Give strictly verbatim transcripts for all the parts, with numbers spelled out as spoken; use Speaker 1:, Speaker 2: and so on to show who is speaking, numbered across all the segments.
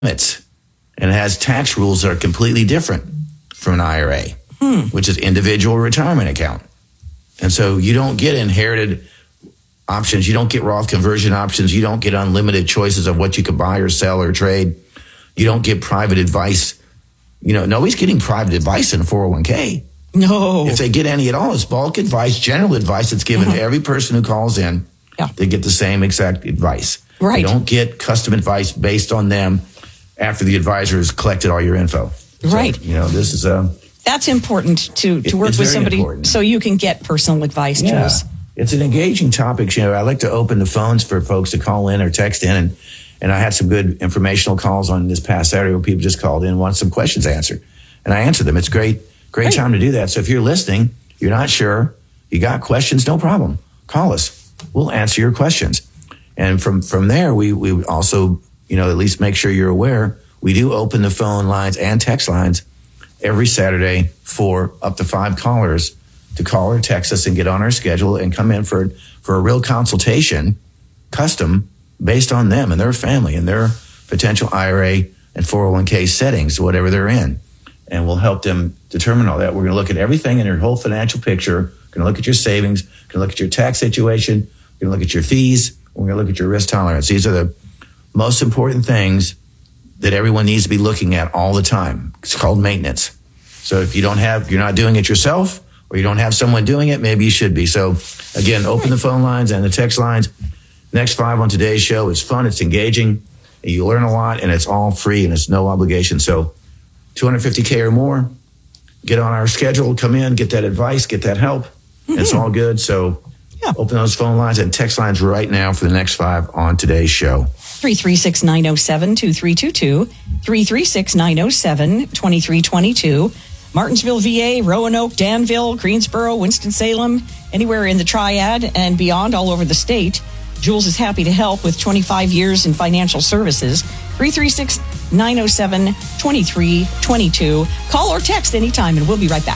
Speaker 1: limits and it has tax rules that are completely different from an I R A, hmm. which is individual retirement account. And so you don't get inherited options. You don't get Roth conversion options. You don't get unlimited choices of what you can buy or sell or trade. You don't get private advice. You know, nobody's getting private advice in a four oh one k.
Speaker 2: No.
Speaker 1: If they get any at all, it's bulk advice, general advice that's given mm-hmm. to every person who calls in.
Speaker 2: Yeah.
Speaker 1: They get the same exact advice.
Speaker 2: Right.
Speaker 1: You don't get custom advice based on them after the advisor has collected all your info.
Speaker 2: Right.
Speaker 1: So, you know, this is a...
Speaker 2: That's important to, to
Speaker 1: it,
Speaker 2: work with somebody
Speaker 1: important.
Speaker 2: So you can get personal advice,
Speaker 1: yeah.
Speaker 2: Jules.
Speaker 1: It's an engaging topic. You know, I like to open the phones for folks to call in or text in. And, and I had some good informational calls on this past Saturday where people just called in and wanted some questions answered. And I answered them. It's great, great right. time to do that. So if you're listening, you're not sure, you got questions, no problem. Call us. We'll answer your questions. And from, from there, we, we also, you know, at least make sure you're aware, we do open the phone lines and text lines every Saturday for up to five callers to call or text us and get on our schedule and come in for, for a real consultation, custom, based on them and their family and their potential I R A and four oh one k settings, whatever they're in. And we'll help them determine all that. We're going to look at everything in your whole financial picture. We're going to look at your savings. We're going to look at your tax situation. We're going to look at your fees. We're going to look at your risk tolerance. These are the most important things that everyone needs to be looking at all the time. It's called maintenance. So if you don't have, you're not doing it yourself, or you don't have someone doing it, maybe you should be. So again, open the phone lines and the text lines. Next five on today's show. It's fun. It's engaging. You learn a lot, and it's all free, and it's no obligation. So two hundred fifty K or more, get on our schedule, come in, get that advice, get that help. Mm-hmm. It's all good. So yeah. Open those phone lines and text lines right now for the next five on today's show.
Speaker 2: three three six, nine oh seven, two three two two, three three six, nine oh seven, two three two two. Martinsville, V A, Roanoke, Danville, Greensboro, Winston-Salem, anywhere in the Triad and beyond, all over the state. Jules is happy to help with twenty-five years in financial services. three three six, nine oh seven, two three two two. Call or text anytime, and we'll be right back.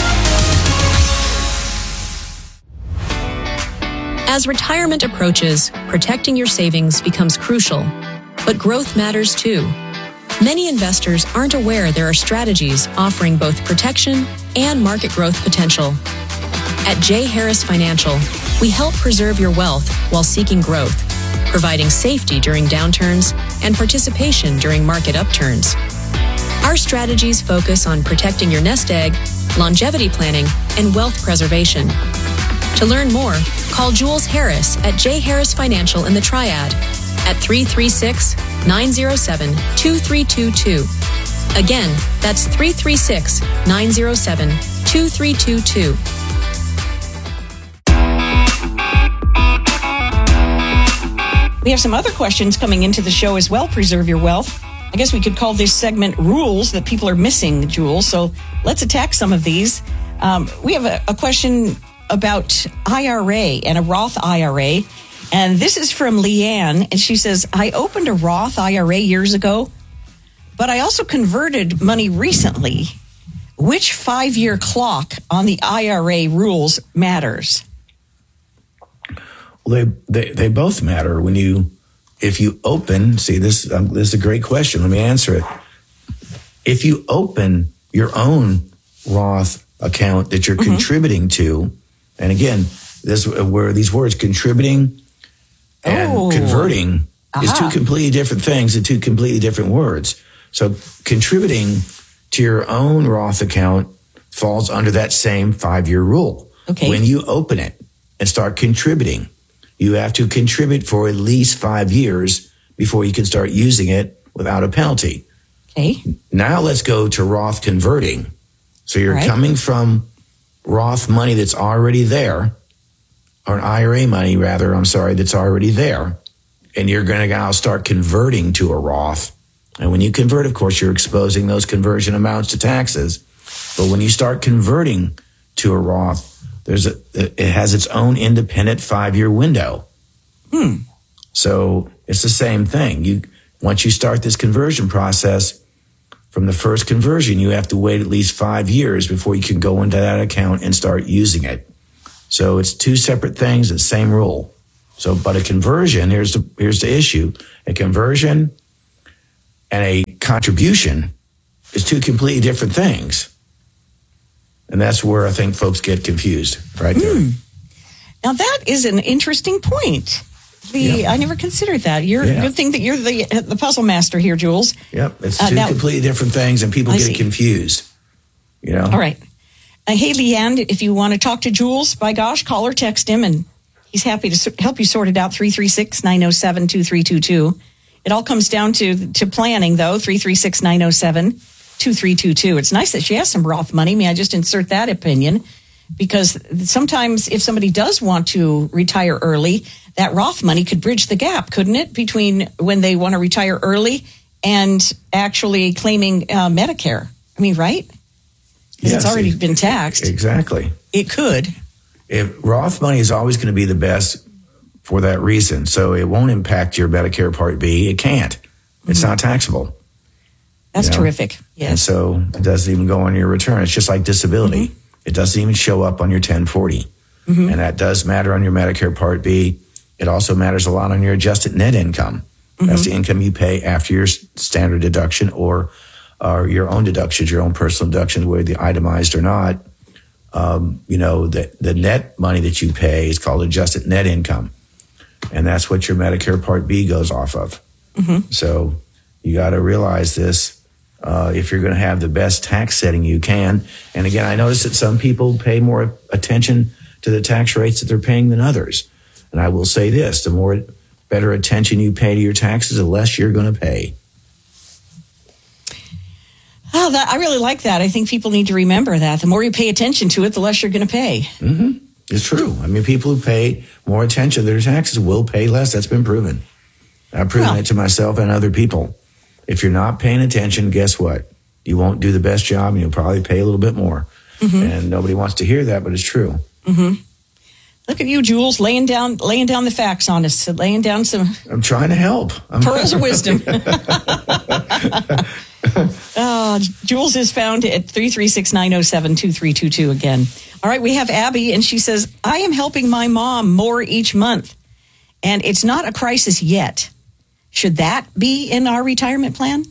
Speaker 3: As retirement approaches, protecting your savings becomes crucial. But growth matters too. Many investors aren't aware there are strategies offering both protection and market growth potential. At J. Harris Financial, we help preserve your wealth while seeking growth, providing safety during downturns and participation during market upturns. Our strategies focus on protecting your nest egg, longevity planning, and wealth preservation. To learn more, call Jules Harris at J. Harris Financial in the Triad at three three six, nine oh seven, two three two two. Again, that's three three six, nine oh seven, two three two two.
Speaker 2: We have some other questions coming into the show as well. Preserve your wealth. I guess we could call this segment rules that people are missing, Jules. So let's attack some of these. Um, we have a, a question about I R A and a Roth I R A. And this is from Leanne. And she says, I opened a Roth I R A years ago, but I also converted money recently. Which five-year clock on the I R A rules matters?
Speaker 1: Well, they, they, they both matter. When you, if you open, see, this, um, this is a great question. Let me answer it. If you open your own Roth account that you're mm-hmm. contributing to, and again, this where these words contributing and
Speaker 2: oh.
Speaker 1: converting
Speaker 2: Aha.
Speaker 1: is two completely different things and two completely different words. So contributing to your own Roth account falls under that same five-year rule.
Speaker 2: Okay.
Speaker 1: When you open it and start contributing, you have to contribute for at least five years before you can start using it without a penalty.
Speaker 2: Okay.
Speaker 1: Now let's go to Roth converting. So you're right. coming from Roth money that's already there, or an I R A money rather, I'm sorry, that's already there. And you're going to now start converting to a Roth. And when you convert, of course, you're exposing those conversion amounts to taxes. But when you start converting to a Roth, there's a, it has its own independent five-year window.
Speaker 2: Hmm.
Speaker 1: So it's the same thing. You once you start this conversion process, from the first conversion, you have to wait at least five years before you can go into that account and start using it. So it's two separate things, the same rule. So, but a conversion, here's the, here's the issue. A conversion and a contribution is two completely different things. And that's where I think folks get confused right there.
Speaker 2: Mm. Now, that is an interesting point. The
Speaker 1: Yeah.
Speaker 2: I never considered that. You're
Speaker 1: Yeah.
Speaker 2: good thing that you're the the puzzle master here, Jules.
Speaker 1: Yep, it's
Speaker 2: Uh,
Speaker 1: two
Speaker 2: now-
Speaker 1: completely different things, and people
Speaker 2: I
Speaker 1: get
Speaker 2: see.
Speaker 1: it confused. You know?
Speaker 2: All right. Uh, hey, Leanne, if you want to talk to Jules, by gosh, call or text him, and he's happy to s- help you sort it out. three three six, nine oh seven, two three two two. It all comes down to to planning, though. three three six, nine oh seven, two three two two. It's nice that she has some Roth money. May I just insert that opinion? Because sometimes if somebody does want to retire early, that Roth money could bridge the gap, couldn't it, between when they want to retire early and actually claiming uh, Medicare? I mean, right? Because it's
Speaker 1: Yes,
Speaker 2: already
Speaker 1: it-
Speaker 2: been taxed.
Speaker 1: Exactly.
Speaker 2: It could.
Speaker 1: If Roth money is always going to be the best for that reason. So it won't impact your Medicare Part B. It can't. It's
Speaker 2: Mm-hmm.
Speaker 1: not taxable.
Speaker 2: That's
Speaker 1: You know?
Speaker 2: terrific.
Speaker 1: And
Speaker 2: Yes.
Speaker 1: so it doesn't even go on your return. It's just like disability.
Speaker 2: Mm-hmm.
Speaker 1: It doesn't even show up on your ten forty. And that does matter on your Medicare Part B. It also matters a lot on your adjusted net income. That's the income you pay after your s- standard deduction or, or your own deductions, your own personal deductions, whether they're itemized or not. Um, you know, the, the net money that you pay is called adjusted net income. And that's what your Medicare Part B goes off of. So you got to realize this. Uh, if you're going to have the best tax setting you can. And again, I notice that some people pay more attention to the tax rates that they're paying than others. And I will say this, the more better attention you pay to your taxes, the less you're going to pay.
Speaker 2: Oh, that, I really like that. I think people need to remember that. The more you pay attention to it, the less you're going to pay.
Speaker 1: Mm-hmm. It's true. I mean, people who pay more attention to their taxes will pay less. That's been proven. I've proven
Speaker 2: Well.
Speaker 1: it to myself and other people. If you're not paying attention, guess what? You won't do the best job and you'll probably pay a little bit more. And nobody wants to hear that, but it's true.
Speaker 2: Look at you, Jules, laying down laying down the facts on us, laying down some
Speaker 1: I'm trying to help. I'm
Speaker 2: pearls of wisdom. uh, Jules is found at three three six, nine oh seven, two three two two again. All right, we have Abby, and she says, I am helping my mom more each month, and it's not a crisis yet. Should that be in our retirement plan?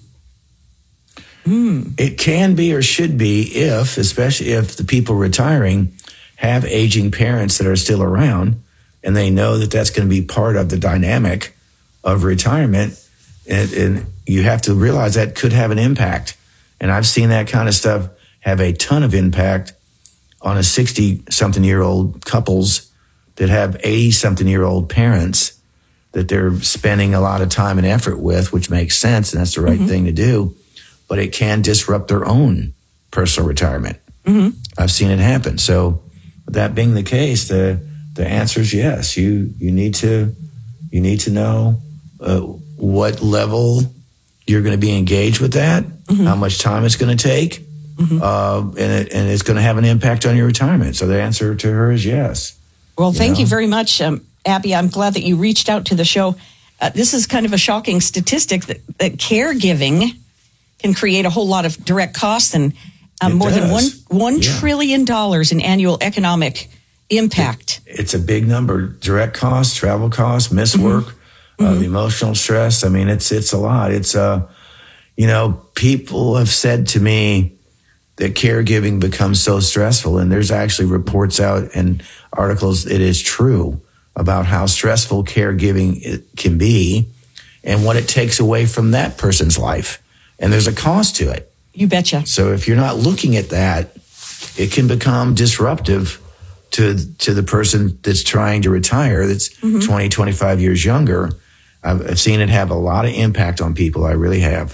Speaker 1: It can be or should be if, especially if the people retiring have aging parents that are still around and they know that that's going to be part of the dynamic of retirement. And, and you have to realize that could have an impact. And I've seen that kind of stuff have a ton of impact on a sixty something year old couples that have eighty something year old parents that they're spending a lot of time and effort with, which makes sense. And that's the right thing to do. But it can disrupt their own personal retirement. Mm-hmm. I've seen it happen. So that being the case, the the answer is yes. You you need to you need to know uh, what level you're going to be engaged with that, mm-hmm. how much time it's going to take, mm-hmm. uh, and it, and it's going to have an impact on your retirement. So the answer to her is yes.
Speaker 2: Well, thank
Speaker 1: know?
Speaker 2: you very much, um, Abby. I'm glad that you reached out to the show. Uh, this is kind of a shocking statistic that, that caregiving can create a whole lot of direct costs and um,
Speaker 1: It
Speaker 2: more than one
Speaker 1: does.
Speaker 2: one
Speaker 1: Yeah.
Speaker 2: trillion dollars in annual economic impact.
Speaker 1: It's a big number. Direct costs, travel costs, missed
Speaker 2: Mm-hmm.
Speaker 1: work, uh, the emotional stress. I mean, it's it's a lot. It's uh, you know, people have said to me that caregiving becomes so stressful, and there's actually reports out and articles. It is true about how stressful caregiving it can be, and what it takes away from that person's life. And there's a cost to it.
Speaker 2: You betcha.
Speaker 1: So if you're not looking at that, it can become disruptive to to the person that's trying to retire, that's mm-hmm. twenty, twenty-five years younger. I've, I've seen it have a lot of impact on people. I really have.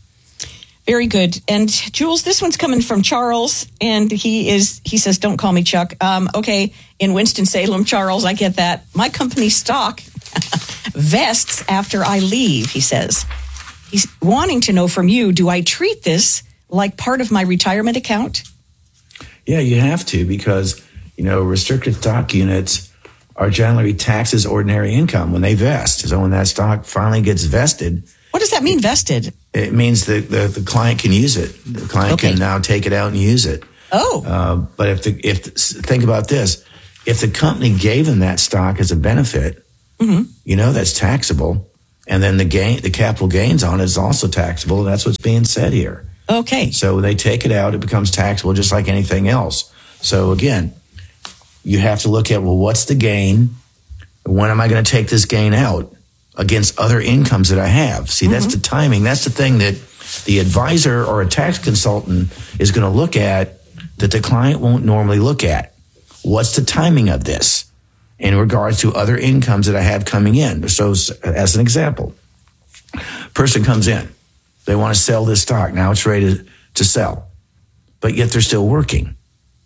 Speaker 2: Very good. And Jules, this one's coming from Charles, and he is he says, "Don't call me Chuck." Um, okay, in Winston-Salem, Charles, I get that. My company stock vests after I leave. He says he's wanting to know from you: do I treat this like part of my retirement account?
Speaker 1: Yeah, you have to, because you know restricted stock units are generally taxed as ordinary income when they vest. So when that stock finally gets vested.
Speaker 2: What does that mean, vested?
Speaker 1: It means that the, the client can use it. The client
Speaker 2: Okay.
Speaker 1: can now take it out and use it.
Speaker 2: Oh.
Speaker 1: Uh, but if the if think about this, if the company gave them that stock as a benefit, mm-hmm. you know that's taxable. And then the gain, the capital gains on it is also taxable. And that's what's being said here.
Speaker 2: Okay.
Speaker 1: So when they take it out, it becomes taxable just like anything else. So again, you have to look at, well, what's the gain? When am I going to take this gain out against other incomes that I have? See, mm-hmm. that's the timing. That's the thing that the advisor or a tax consultant is going to look at that the client won't normally look at. What's the timing of this in regards to other incomes that I have coming in? So as an example, person comes in, they want to sell this stock. Now it's ready to, to sell, but yet they're still working.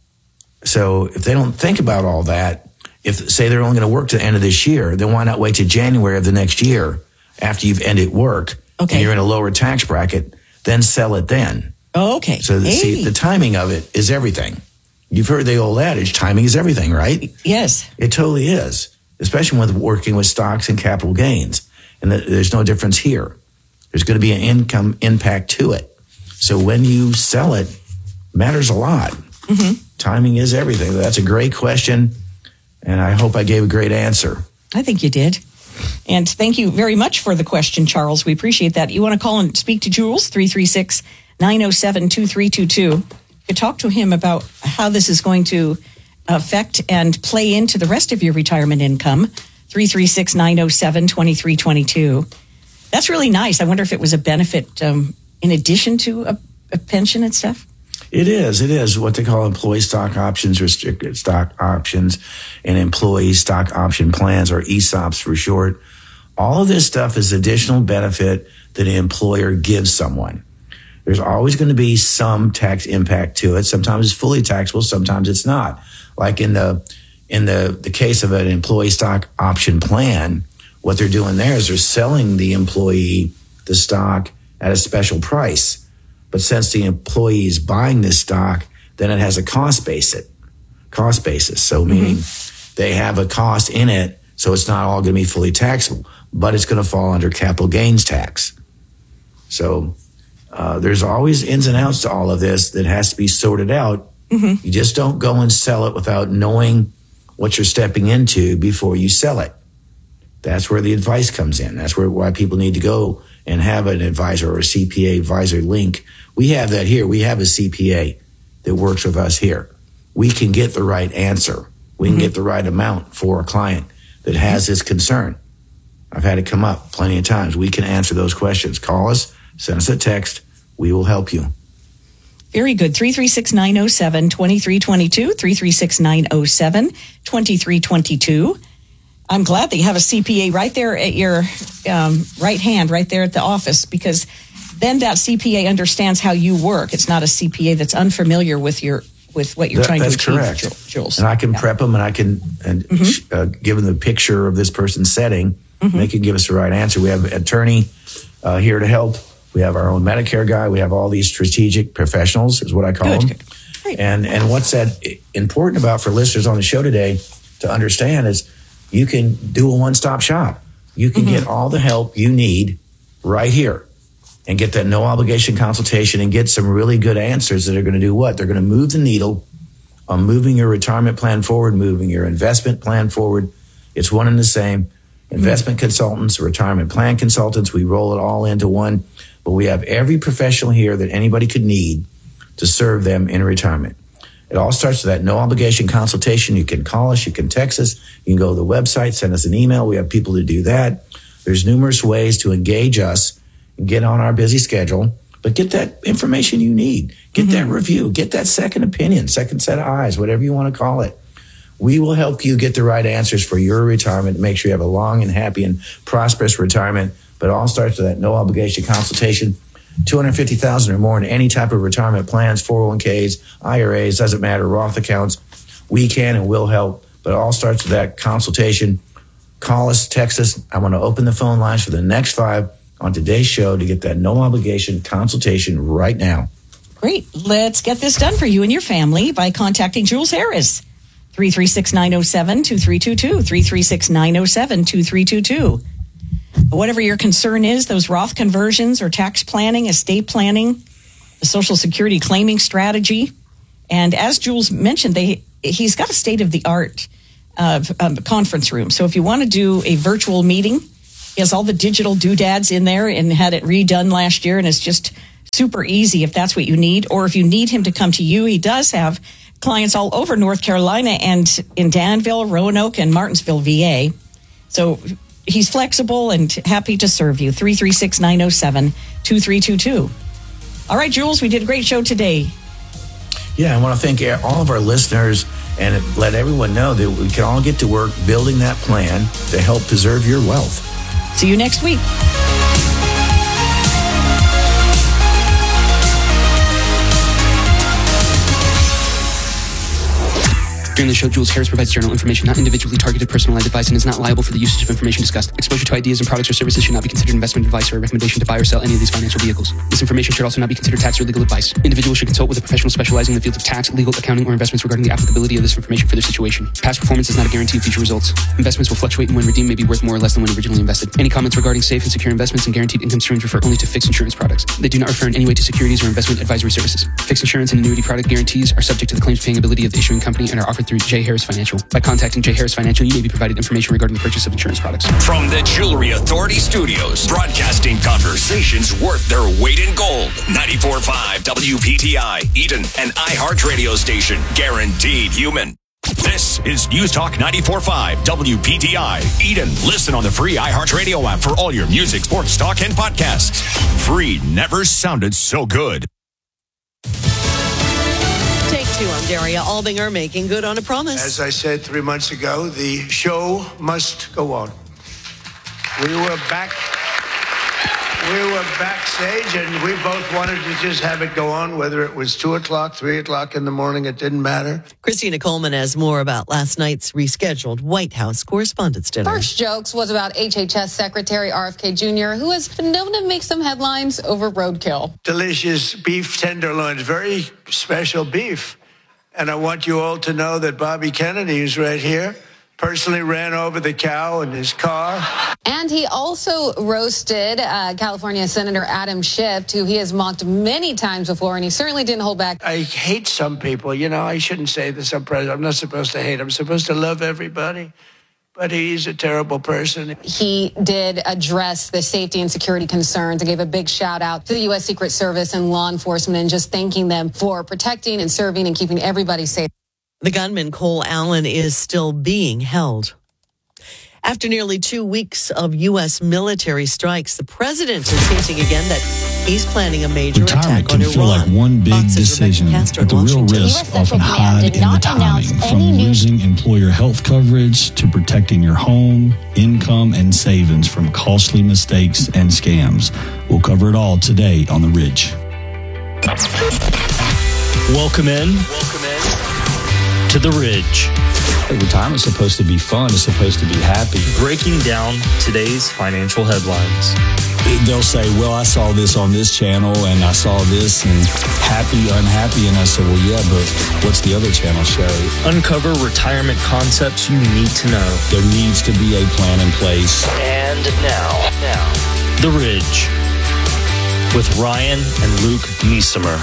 Speaker 1: So if they don't think about all that, if say they're only going to work to the end of this year, then why not wait to January of the next year after you've ended work okay. and you're in a lower tax bracket, then sell it then.
Speaker 2: Oh, okay.
Speaker 1: So the,
Speaker 2: hey.
Speaker 1: see, the timing of it is everything. You've heard the old adage, timing is everything, right?
Speaker 2: Yes.
Speaker 1: It totally is, especially with working with stocks and capital gains. And there's no difference here. There's going to be an income impact to it. So when you sell it, matters a lot. Mm-hmm. Timing is everything. That's a great question, and I hope I gave a great answer.
Speaker 2: I think you did. And thank you very much for the question, Charles. We appreciate that. You want to call and speak to Jules, three three six, nine oh seven, two three two two. You could talk to him about how this is going to affect and play into the rest of your retirement income, three three six, nine oh seven, two three two two. That's really nice. I wonder if it was a benefit um, in addition to a, a pension and stuff.
Speaker 1: It is. It is what they call employee stock options, restricted stock options, and employee stock option plans, or E S O Ps for short. All of this stuff is additional benefit that an employer gives someone. There's always going to be some tax impact to it. Sometimes it's fully taxable, sometimes it's not. Like in the in the, the case of an employee stock option plan, what they're doing there is they're selling the employee the stock at a special price. But since the employee is buying this stock, then it has a cost basis. Cost basis. So meaning mm-hmm. they have a cost in it, so it's not all going to be fully taxable, but it's going to fall under capital gains tax. So uh, there's always ins and outs to all of this that has to be sorted out. Mm-hmm. You just don't go and sell it without knowing what you're stepping into before you sell it. That's where the advice comes in. That's where why people need to go and have an advisor or a C P A advisor link. We have that here. We have a C P A that works with us here. We can get the right answer. We can mm-hmm. get the right amount for a client that has this concern. I've had it come up plenty of times. We can answer those questions. Call us, send us a text. We will help you.
Speaker 2: Very good. three three six, nine oh seven, two three two two, three three six, nine oh seven, two three two two. I'm glad that you have a C P A right there at your um, right hand, right there at the office, because then that C P A understands how you work. It's not a C P A that's unfamiliar with your with what you're
Speaker 1: that,
Speaker 2: trying to
Speaker 1: achieve.
Speaker 2: That's correct. Jules.
Speaker 1: And I can
Speaker 2: yeah.
Speaker 1: prep them, and I can, and mm-hmm. uh, give them the picture of this person's setting. Mm-hmm. They can give us the right answer. We have an attorney uh, here to help. We have our own Medicare guy. We have all these strategic professionals, is what I call
Speaker 2: good,
Speaker 1: them.
Speaker 2: good.
Speaker 1: And and what's that important about for listeners on the show today to understand is you can do a one-stop shop. You can mm-hmm. get all the help you need right here and get that no obligation consultation and get some really good answers that are going to do what? They're going to move the needle on moving your retirement plan forward, moving your investment plan forward. It's one and the same. Investment mm-hmm. consultants, retirement plan consultants, we roll it all into one. But we have every professional here that anybody could need to serve them in retirement. It all starts with that no obligation consultation. You can call us, you can text us, you can go to the website, send us an email. We have people to do that. There's numerous ways to engage us and get on our busy schedule, but get that information you need. Get mm-hmm. that review, get that second opinion, second set of eyes, whatever you want to call it. We will help you get the right answers for your retirement, make sure you have a long and happy and prosperous retirement. But it all starts with that no obligation consultation. two hundred fifty thousand dollars or more in any type of retirement plans, four oh one k's, I R As, doesn't matter, Roth accounts. We can and will help, but it all starts with that consultation. Call us, text us. I want to open the phone lines for the next five on today's show to get that no obligation consultation right now.
Speaker 2: Great. Let's get this done for you and your family by contacting Jules Harris. three three six, nine oh seven, two three two two, three three six, nine oh seven, two three two two. Whatever your concern is, those Roth conversions or tax planning, estate planning, the Social Security claiming strategy. And as Jules mentioned, they he's got a state-of-the-art uh, um, conference room. So if you want to do a virtual meeting He has all the digital doodads in there and had it redone last year, and it's just super easy if that's what you need. Or if you need him to come to you, he does have clients all over North Carolina and in Danville, Roanoke, and Martinsville, V A. So he's flexible and happy to serve you. three three six, nine oh seven, two three two two. All right, Jules, we did a great show today.
Speaker 1: Yeah, I want to thank all of our listeners and let everyone know that we can all get to work building that plan to help preserve your wealth.
Speaker 2: See you next week.
Speaker 4: During the show, Jules Harris provides general information, not individually targeted personalized advice, and is not liable for the usage of information discussed. Exposure to ideas and products or services should not be considered investment advice or a recommendation to buy or sell any of these financial vehicles. This information should also not be considered tax or legal advice. Individuals should consult with a professional specializing in the fields of tax, legal, accounting, or investments regarding the applicability of this information for their situation. Past performance is not a guarantee of future results. Investments will fluctuate and when redeemed may be worth more or less than when originally invested. Any comments regarding safe and secure investments and guaranteed income streams refer only to fixed insurance products. They do not refer in any way to securities or investment advisory services. Fixed insurance and annuity product guarantees are subject to the claims paying ability of the issuing company and are offered through J. Harris Financial. By contacting J. Harris Financial, you may be provided information regarding the purchase of insurance products.
Speaker 5: From the Jewelry Authority Studios, broadcasting conversations worth their weight in gold. ninety-four point five W P T I, Eden, an iHeart radio station, guaranteed human. This is News Talk ninety-four point five W P T I, Eden. Listen on the free iHeart radio app for all your music, sports, talk, and podcasts. Free never sounded so good.
Speaker 6: Take two, I'm Daria Albinger, making good on a promise.
Speaker 7: As I said three months ago, the show must go on. We were back, we were backstage, and we both wanted to just have it go on, whether it was two o'clock, three o'clock in the morning, it didn't matter.
Speaker 6: Christina Coleman has more about last night's rescheduled White House Correspondents' Dinner.
Speaker 8: First jokes was about H H S Secretary R F K Junior, who has been known to make some headlines over roadkill.
Speaker 7: Delicious beef tenderloins, very special beef. And I want you all to know that Bobby Kennedy is right here, personally ran over the cow in his car.
Speaker 8: And he also roasted uh, California Senator Adam Schiff, who he has mocked many times before, and he certainly didn't hold back.
Speaker 7: I hate some people. You know, I shouldn't say this. I'm president. I'm not supposed to hate. I'm supposed to love everybody. But he's a terrible person.
Speaker 8: He did address the safety and security concerns and gave a big shout out to the U S Secret Service and law enforcement and just thanking them for protecting and serving and keeping everybody safe.
Speaker 6: The gunman Cole Allen is still being held. After nearly two weeks of U S military strikes, the president is hinting again that he's planning a major
Speaker 9: Retirement
Speaker 6: attack on
Speaker 9: can
Speaker 6: Iran.
Speaker 9: feel like one big
Speaker 6: Fox's
Speaker 9: decision,
Speaker 6: Rebecca Castro
Speaker 9: but the
Speaker 6: in
Speaker 9: real
Speaker 6: Washington.
Speaker 9: risks often hide in the timing, from losing employer health coverage to protecting your home, income, and savings from costly mistakes and scams. We'll cover it all today on The Ridge.
Speaker 10: Welcome in. Welcome in to The Ridge.
Speaker 9: Retirement's supposed to be fun. It's supposed to be happy.
Speaker 10: Breaking down today's financial headlines.
Speaker 9: They'll say, well, I saw this on this channel and I saw this and happy, unhappy. And I said, well, yeah, but what's the other channel show?
Speaker 10: Uncover retirement concepts you need to know.
Speaker 9: There needs to be a plan in place.
Speaker 10: And now, now, The Ridge with Ryan and Luke Niesemer.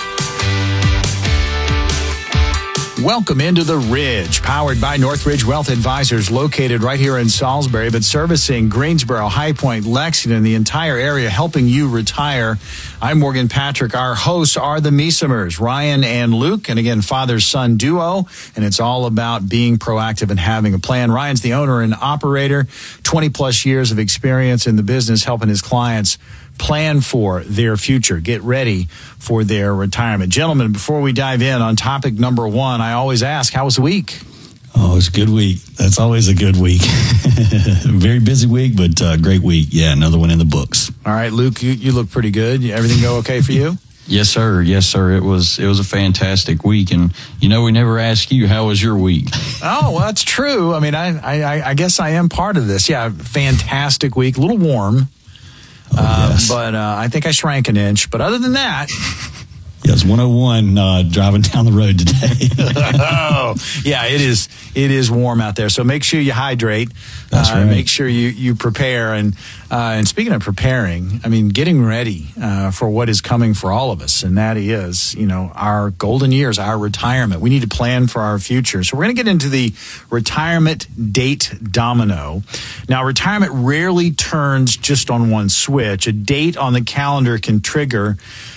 Speaker 11: Welcome into The Ridge, powered by Northridge Wealth Advisors, located right here in Salisbury, but servicing Greensboro, High Point, Lexington, the entire area, helping you retire. I'm Morgan Patrick. Our hosts are the Niesemers, Ryan and Luke, and again, father-son duo, and it's all about being proactive and having a plan. Ryan's the owner and operator, twenty plus years of experience in the business, helping his clients plan for their future, get ready for their retirement. Gentlemen, before we dive in on topic number one, I always ask, how was the week?
Speaker 9: Oh, it's a good week. That's always a good week. Very busy week, but uh, great week. Yeah, another one in the books.
Speaker 11: All right, Luke, you, you look pretty good. Everything go okay for you?
Speaker 12: Yes, sir. Yes, sir. It was it was a fantastic week. And, you know, we never ask you, how was your week?
Speaker 11: Oh, well, that's true. I mean, I, I, I guess I am part of this. Yeah, fantastic week. A little warm.
Speaker 9: Oh, yes.
Speaker 11: uh, but uh, I think I shrank an inch. But other than that,
Speaker 9: Yes, one oh one uh, driving down the road today.
Speaker 11: Oh, yeah, it is. It is warm out there. So make sure you hydrate.
Speaker 9: That's
Speaker 11: uh,
Speaker 9: right.
Speaker 11: Make sure you, you prepare. And uh, and speaking of preparing, I mean, getting ready uh, for what is coming for all of us, and that is, you know, our golden years, our retirement. We need to plan for our future. So we're going to get into the retirement date domino. Now, retirement rarely turns just on one switch. A date on the calendar can trigger